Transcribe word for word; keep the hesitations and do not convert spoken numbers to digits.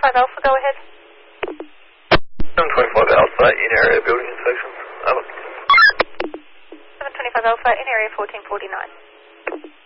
twenty-five Alpha, go ahead. seven twenty-five Alpha, in area building inspections. Over. seven twenty-five Alpha, in area fourteen forty-nine.